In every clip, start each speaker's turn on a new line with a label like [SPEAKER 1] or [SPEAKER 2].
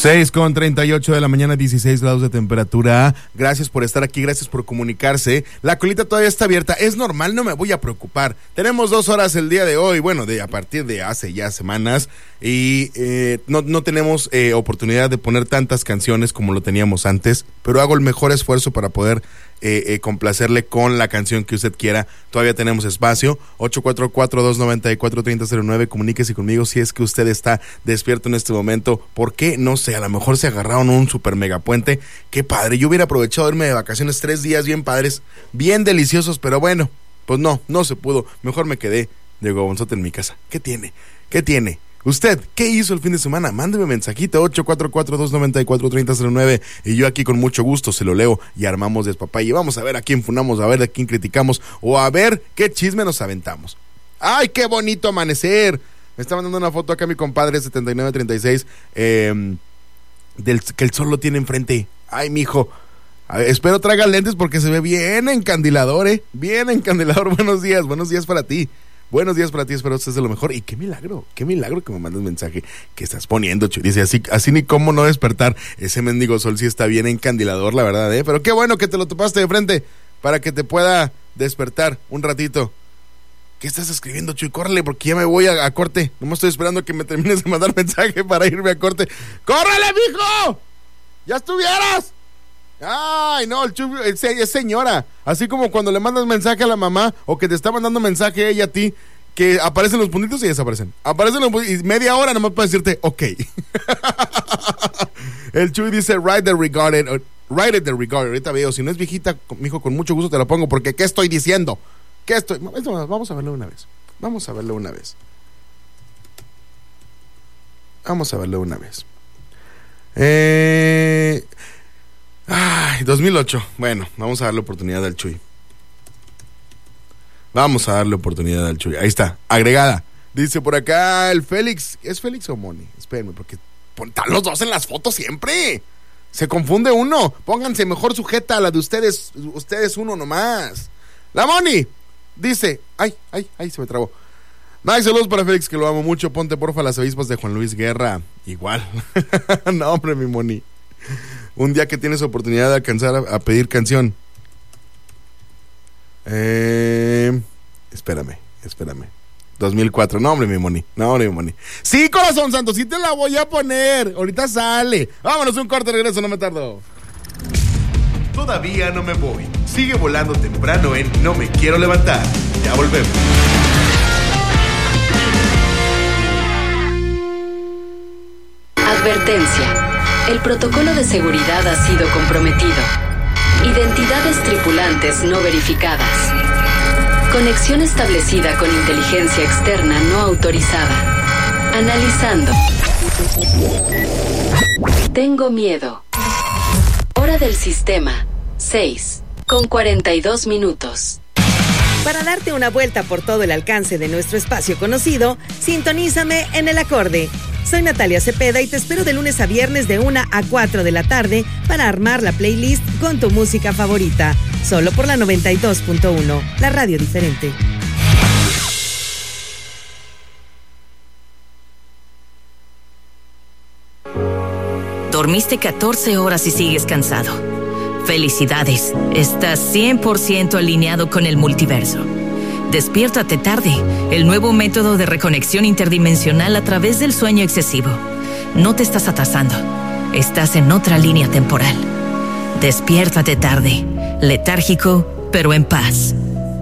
[SPEAKER 1] 6:38 de la mañana, 16 grados de temperatura. Gracias por estar aquí, gracias por comunicarse. La colita todavía está abierta, es normal, no me voy a preocupar. Tenemos 2 horas el día de hoy, bueno, a partir de hace ya semanas. Y no tenemos oportunidad de poner tantas canciones como lo teníamos antes, pero hago el mejor esfuerzo para poder complacerle con la canción que usted quiera. Todavía tenemos espacio. 844-294-3009. Comuníquese conmigo si es que usted está despierto en este momento. ¿Por qué? No sé, a lo mejor se agarraron un super mega puente. Qué padre, yo hubiera aprovechado de irme de vacaciones 3 días bien padres, bien deliciosos, pero bueno, pues no se pudo. Mejor me quedé de huevonzote en mi casa. ¿Qué tiene? ¿Usted qué hizo el fin de semana? Mándeme mensajito 844-294-3009 y yo aquí con mucho gusto se lo leo y armamos despapalle. Vamos a ver a quién funamos, a ver a quién criticamos o a ver qué chisme nos aventamos. ¡Ay, qué bonito amanecer! Me está mandando una foto acá mi compadre 7936 que el sol lo tiene enfrente. ¡Ay, mijo! Espero traiga lentes porque se ve bien encandilador, bien encandilador. Buenos días para ti. Buenos días para ti, espero que estés de lo mejor. Y qué milagro que me mandes mensaje que estás poniendo, Chuy. Dice, así ni cómo no despertar. Ese mendigo sol sí está bien encandilador, la verdad, Pero qué bueno que te lo topaste de frente para que te pueda despertar un ratito. ¿Qué estás escribiendo, Chuy? Córrele, porque ya me voy a corte. No me estoy esperando que me termines de mandar mensaje para irme a corte. ¡Córrele, mijo! ¡Ya estuvieras! Ay, no, el Chuy es señora. Así como cuando le mandas mensaje a la mamá o que te está mandando mensaje ella a ti, que aparecen los puntitos y desaparecen. Aparecen los puntitos y media hora nomás para decirte, ok. El Chuy dice, write the regarded. Ahorita veo, si no es viejita, mijo, con mucho gusto te lo pongo, porque ¿qué estoy diciendo? Vamos a verlo una vez. Ay, 2008. Bueno, vamos a darle oportunidad al Chuy. Ahí está, agregada. Dice por acá el Félix. ¿Es Félix o Moni? Espérenme, porque están los dos en las fotos siempre. Se confunde uno. Pónganse mejor sujeta a la de ustedes. Ustedes uno nomás. La Moni dice. Ay, se me trabó. Ay, saludos para Félix, que lo amo mucho. Ponte porfa las avispas de Juan Luis Guerra. Igual. No, hombre, mi Moni. Un día que tienes oportunidad de alcanzar a pedir canción. Espérame. 2004. No, hombre, mi Moni. Sí, corazón santo, sí te la voy a poner. Ahorita sale. Vámonos, un corte, regreso, no me tardo.
[SPEAKER 2] Todavía no me voy. Sigue volando temprano en No Me Quiero Levantar. Ya volvemos.
[SPEAKER 3] Advertencia. El protocolo de seguridad ha sido comprometido. Identidades tripulantes no verificadas. Conexión establecida con inteligencia externa no autorizada. Analizando. Tengo miedo. Hora del sistema. 6:42.
[SPEAKER 4] Para darte una vuelta por todo el alcance de nuestro espacio conocido, sintonízame en El Acorde. Soy Natalia Cepeda y te espero de lunes a viernes de 1 a 4 de la tarde para armar la playlist con tu música favorita. Solo por la 92.1, la radio diferente.
[SPEAKER 5] Dormiste 14 horas y sigues cansado. Felicidades, estás 100% alineado con el multiverso. Despiértate tarde, el nuevo método de reconexión interdimensional a través del sueño excesivo. No te estás atrasando, estás en otra línea temporal. Despiértate tarde, letárgico, pero en paz.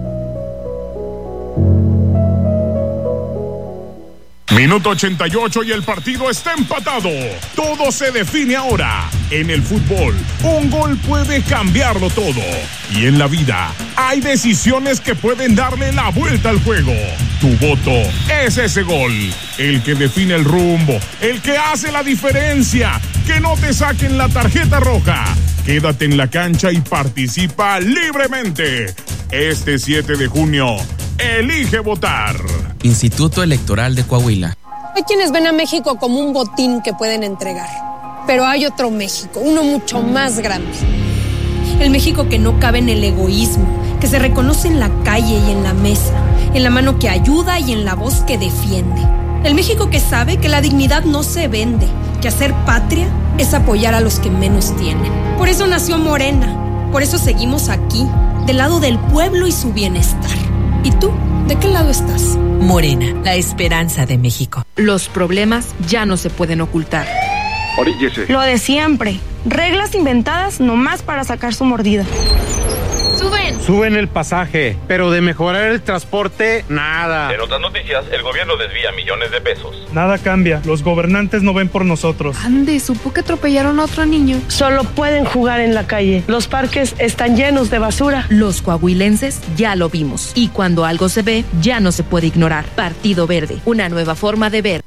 [SPEAKER 6] Minuto 88 y el partido está empatado. Todo se define ahora. En el fútbol, un gol puede cambiarlo todo. Y en la vida, hay decisiones que pueden darle la vuelta al juego. Tu voto es ese gol. El que define el rumbo. El que hace la diferencia. Que no te saquen la tarjeta roja. Quédate en la cancha y participa libremente. Este 7 de junio, elige votar.
[SPEAKER 7] Instituto Electoral de Coahuila.
[SPEAKER 8] Hay quienes ven a México como un botín que pueden entregar, pero hay otro México, uno mucho más grande. El México que no cabe en el egoísmo, que se reconoce en la calle y en la mesa, en la mano que ayuda y en la voz que defiende. El México que sabe que la dignidad no se vende, que hacer patria es apoyar a los que menos tienen. Por eso nació Morena. Por eso seguimos aquí, del lado del pueblo y su bienestar. ¿Y tú? ¿De qué lado estás?
[SPEAKER 9] Morena, la esperanza de México.
[SPEAKER 10] Los problemas ya no se pueden ocultar.
[SPEAKER 11] Oríllese.
[SPEAKER 12] Lo de siempre. Reglas inventadas nomás para sacar su mordida.
[SPEAKER 11] Suben el pasaje, pero de mejorar el transporte, nada.
[SPEAKER 13] En otras noticias, el gobierno desvía millones de pesos.
[SPEAKER 14] Nada cambia, los gobernantes no ven por nosotros.
[SPEAKER 10] Ande, supo que atropellaron a otro niño.
[SPEAKER 12] Solo pueden jugar en la calle. Los parques están llenos de basura.
[SPEAKER 10] Los coahuilenses ya lo vimos. Y cuando algo se ve, ya no se puede ignorar. Partido Verde, una nueva forma de ver.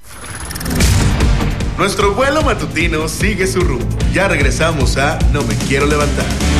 [SPEAKER 2] Nuestro vuelo matutino sigue su rumbo. Ya regresamos a No Me Quiero Levantar.